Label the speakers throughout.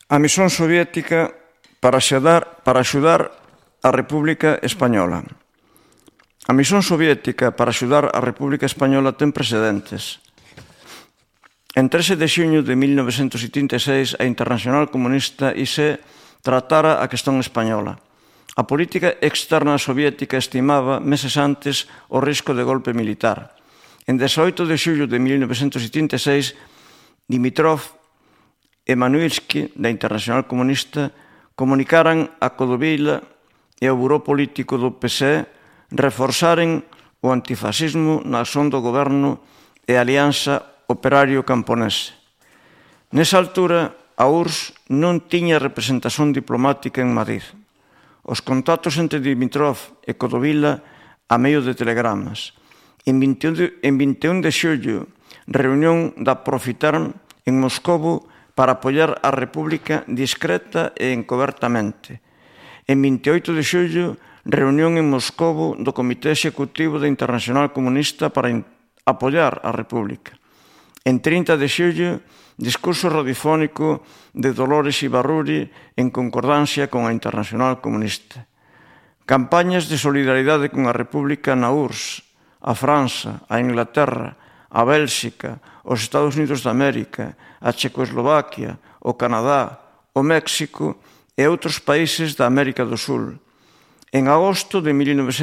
Speaker 1: A misión soviética para axudar a República Española. A misión soviética para axudar a República Española ten precedentes. En 13 de xuño de 1936, a Internacional Comunista ISE tratara a cuestión española. A política externa soviética estimaba meses antes o risco de golpe militar. En 18 de xullo de 1936, Dimitrov e Manuilsky, da Internacional Comunista, comunicaran a Codovila e ao Buró Político do PSE reforzaren o antifascismo na acción do goberno e a alianza operario-camponese. Nesa altura, a URSS non tiña representación diplomática en Madrid. Os contactos entre Dimitrov e Codovila a medio de telegramas. En 21 de xullo, reunión da Profiterm en Moscovo para apoiar a República discreta e encobertamente. En 28 de xullo, reunión en Moscovo do Comité Executivo da Internacional Comunista para apoiar a República. En 30 de xullo, discurso radiofónico de Dolores Ibarruri en concordancia con a Internacional Comunista. Campañas de solidaridade con a República na URSS, a França, a Inglaterra, a Bélxica, os Estados Unidos de América, a Checoslovaquia, o Canadá, o México e outros países da América do Sul. En agosto de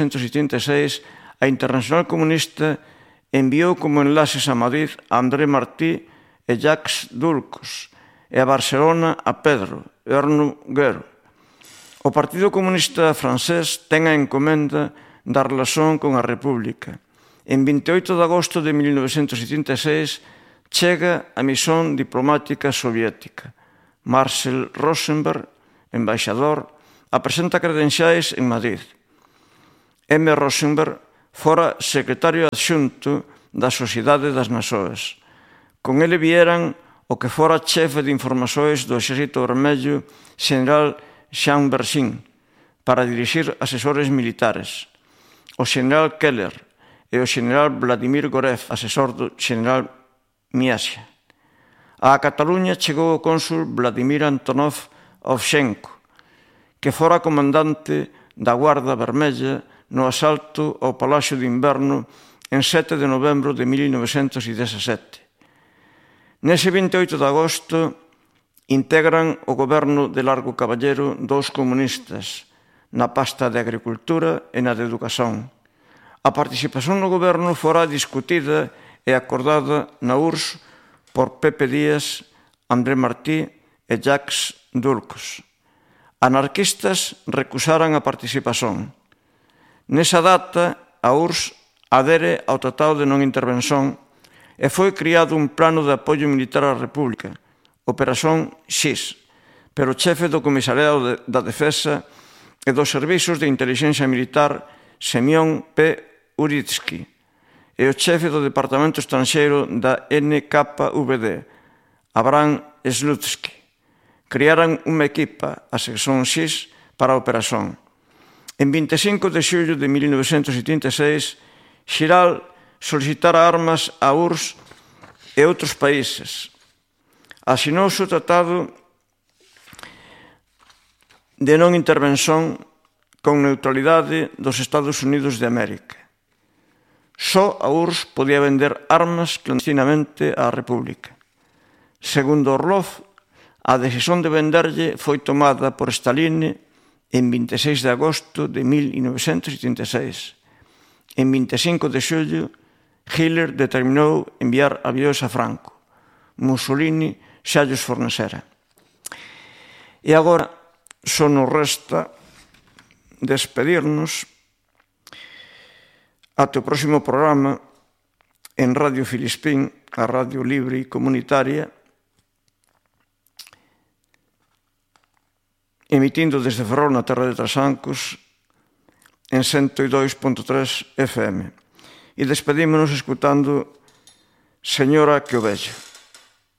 Speaker 1: 1986, a Internacional Comunista enviou como enlaces a Madrid a André Martí e Jacques Dulcos e a Barcelona a Pedro Erno Guerro. O Partido Comunista francés ten a encomenda da relación con a República. En 28 de agosto de 1986 chega a misión diplomática soviética. Marcel Rosenberg, embaixador, apresenta credenciais en Madrid. M. Rosenberg fora secretario adxunto da Sociedade das Nações. Con ele vieran o que fora chefe de informações do Exército Vermelho, xeneral Jean Bersin, para dirixir asesores militares, o xeneral Keller e o xeneral Vladimir Gorev, asesor do xeneral Miasia. A Cataluña chegou o cónsul Vladimir Antonov Ovchenko, que fora comandante da Guarda Vermella no asalto ao Palacio de Inverno en 7 de novembro de 1917. Nese 28 de agosto integran o goberno de Largo Caballero dous comunistas na pasta de Agricultura e na de Educación. A participación no goberno fora discutida e acordada na URSS por Pepe Díaz, André Martí e Jacques Dulcos. Anarquistas recusaran a participación. Nesa data, a URSS adere ao Tratado de Non Intervención e foi criado un plano de apoio militar á República, Operación X, pero o chefe do Comisariado da Defensa e dos Servizos de Intelixencia Militar, Semyon P. Uritsky, e o chefe do Departamento Estranxeiro da NKVD, Abraham Slutsky. Criaran unha equipa, a Sección X, para a operación. En 25 de xullo de 1976, Xiral solicitara armas a URSS e outros países. Asinouse o Tratado de Non Intervención con neutralidade dos Estados Unidos de América. Só a URSS podía vender armas clandestinamente á República. Segundo Orlov, a decisión de venderlle foi tomada por Stalin en 26 de agosto de 1976. En 25 de xullo, Hitler determinou enviar avións a Franco. Mussolini xa llos fornecera. E agora só nos resta despedirnos ate o próximo programa en Radio Filispín, a radio libre e comunitaria, emitindo desde Ferrol na terra de Trasancos en 102.3 FM. E despedímonos escutando Señora que o vexa.